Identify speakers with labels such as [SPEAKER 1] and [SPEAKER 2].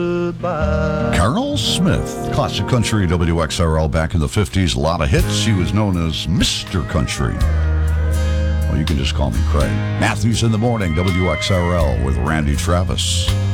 [SPEAKER 1] Goodbye.
[SPEAKER 2] Carl Smith, classic country WXRL back in the 50s. A lot of hits. He was known as Mr. Country. Well, you can just call me Craig. Matthews in the Morning, WXRL with Randy Travis.